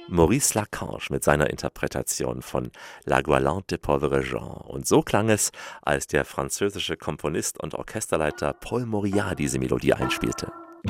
Maurice Lacanche mit seiner Interpretation von La Galante de Pauvre Jean. Und so klang es, als der französische Komponist und Orchesterleiter Paul Mauriat diese Melodie einspielte.